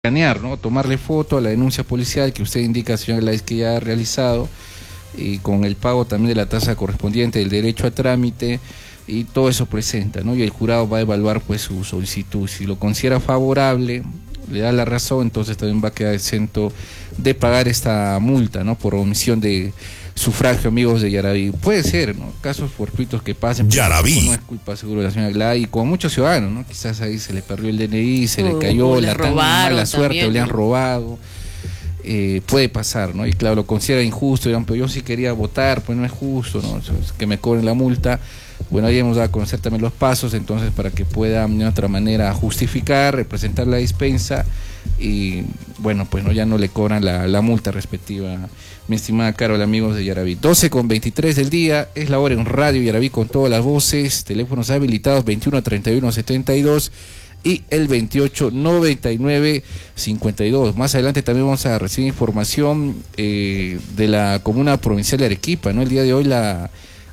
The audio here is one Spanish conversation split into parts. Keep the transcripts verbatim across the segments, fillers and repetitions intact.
escanear, ¿no? Tomarle foto a la denuncia policial que usted indica, señor Lais, que ya ha realizado, y con el pago también de la tasa correspondiente del derecho a trámite, y todo eso presenta, ¿no? Y el jurado va a evaluar pues su solicitud. Si lo considera favorable, le da la razón, entonces también va a quedar exento de pagar esta multa, ¿no? Por omisión de sufragio, amigos de Yaraví. Puede ser, ¿no? Casos fortuitos que pasen. Yaraví. No es culpa seguro de la señora Glay, y como muchos ciudadanos, ¿no? Quizás ahí se le perdió el D N I, se uh, le cayó la tan mala suerte, también, o le han robado. Eh, puede pasar, ¿no? Y claro, lo considera injusto, dirán, pero yo sí quería votar, pues no es justo, ¿no? Que me cobren la multa. Bueno, ahí hemos dado a conocer también los pasos, entonces, para que puedan de otra manera justificar, representar la dispensa, y bueno, pues no, ya no le cobran la, la multa respectiva. Mi estimada Carol, amigos de Yaraví. doce con veintitrés del día, es la hora en Radio Yaraví con todas las voces, teléfonos habilitados veintiuno treinta y uno setenta y dos y el veintiocho noventa y nueve cincuenta y dos. Más adelante también vamos a recibir información eh, de la comuna provincial de Arequipa, ¿no? El día de hoy la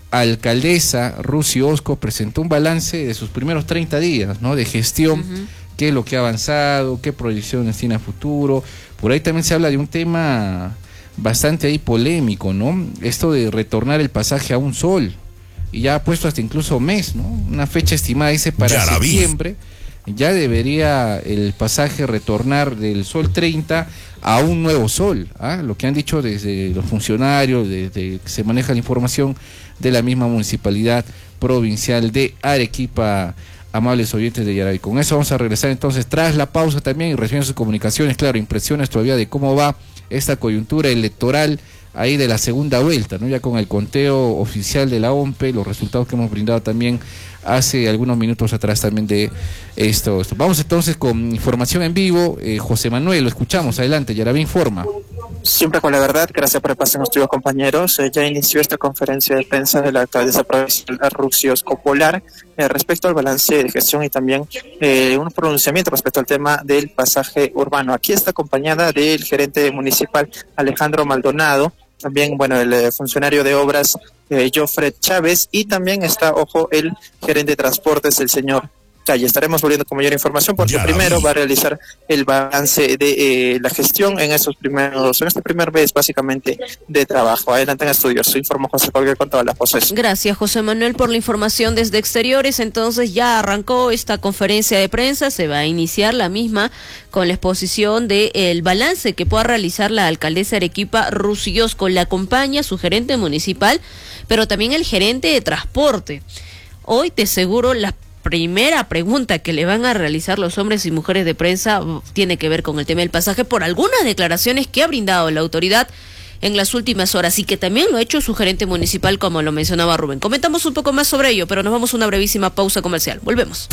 alcaldesa Rusi Osco presentó un balance de sus primeros treinta días, ¿no? De gestión, uh-huh. Qué es lo que ha avanzado, qué proyecciones tiene a futuro. Por ahí también se habla de un tema bastante ahí polémico, ¿no? Esto de retornar el pasaje a un sol, y ya ha puesto hasta incluso mes, ¿no? Una fecha estimada, dice, para Yaraví. septiembre, ya debería el pasaje retornar del sol treinta a un nuevo sol, ¿ah? Lo que han dicho desde los funcionarios, desde que se maneja la información de la misma municipalidad provincial de Arequipa, amables oyentes de Yaraví. Con eso vamos a regresar entonces tras la pausa también y recibiendo sus comunicaciones, claro, impresiones todavía de cómo va esta coyuntura electoral ahí de la segunda vuelta, ¿no? Ya con el conteo oficial de la O M P E, los resultados que hemos brindado también hace algunos minutos atrás también de esto. esto. Vamos entonces con información en vivo. eh, José Manuel, lo escuchamos, adelante, Yaraví informa. Siempre con la verdad, gracias por el pase, nuestros compañeros. Eh, ya inició esta conferencia de prensa de la alcaldesa provincial Rusi Osco Polar eh, respecto al balance de gestión y también eh, un pronunciamiento respecto al tema del pasaje urbano. Aquí está acompañada del gerente municipal Alejandro Maldonado, también, bueno, el eh, funcionario de obras eh, Jofred Chávez, y también está, ojo, el gerente de transportes, el señor Calle. Estaremos volviendo con mayor información porque ya primero va a realizar el balance de eh, la gestión en esos primeros, en este primer mes básicamente de trabajo. Adelante en estudios, su informo José Colguer con todas las voces. Gracias, José Manuel, por la información desde exteriores. Entonces ya arrancó esta conferencia de prensa, se va a iniciar la misma con la exposición del balance que pueda realizar la alcaldesa de Arequipa, Rusi Osco. La acompaña su gerente municipal, pero también el gerente de transporte. Hoy te aseguro la primera pregunta que le van a realizar los hombres y mujeres de prensa tiene que ver con el tema del pasaje por algunas declaraciones que ha brindado la autoridad en las últimas horas y que también lo ha hecho su gerente municipal, como lo mencionaba Rubén. Comentamos un poco más sobre ello, pero nos vamos a una brevísima pausa comercial. Volvemos.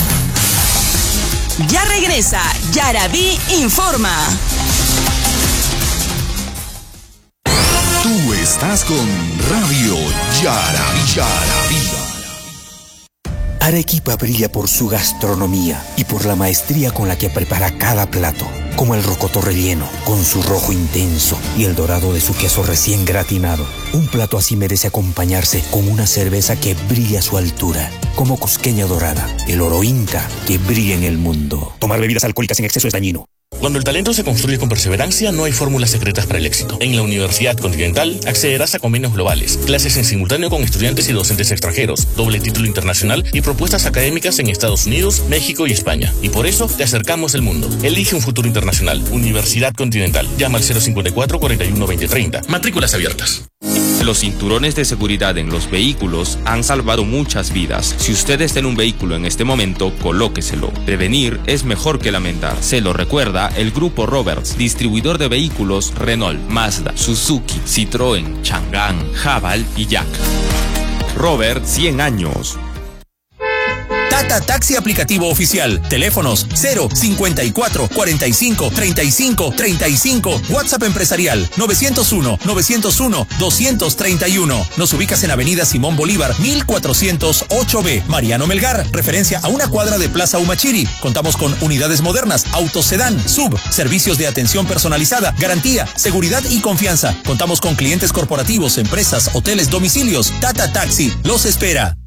Ya regresa Yaraví informa. Tú estás con Radio Yaraví. Yaraví. Arequipa brilla por su gastronomía y por la maestría con la que prepara cada plato, como el rocoto relleno, con su rojo intenso y el dorado de su queso recién gratinado. Un plato así merece acompañarse con una cerveza que brilla a su altura, como Cusqueña Dorada, el oro inca que brilla en el mundo. Tomar bebidas alcohólicas en exceso es dañino. Cuando el talento se construye con perseverancia, no hay fórmulas secretas para el éxito. En la Universidad Continental accederás a convenios globales, clases en simultáneo con estudiantes y docentes extranjeros, doble título internacional y propuestas académicas en Estados Unidos, México y España. Y por eso te acercamos el mundo. Elige un futuro internacional. Universidad Continental. Llama al cero cincuenta y cuatro, cuarenta y uno, veinte, treinta. Matrículas abiertas. Los cinturones de seguridad en los vehículos han salvado muchas vidas. Si usted está en un vehículo en este momento, colóqueselo. Prevenir es mejor que lamentar. Se lo recuerda el Grupo Roberts, distribuidor de vehículos Renault, Mazda, Suzuki, Citroën, Chang'an, Haval y Jack. Robert, cien años. Tata Taxi aplicativo oficial. Teléfonos cero cincuenta y cuatro, cuarenta y cinco, treinta y cinco, treinta y cinco. WhatsApp empresarial novecientos uno, novecientos uno, doscientos treinta y uno. Nos ubicas en Avenida Simón Bolívar, mil cuatrocientos ocho B. Mariano Melgar, referencia a una cuadra de Plaza Humachiri. Contamos con unidades modernas, autos sedán, sub, servicios de atención personalizada, garantía, seguridad y confianza. Contamos con clientes corporativos, empresas, hoteles, domicilios. Tata Taxi los espera.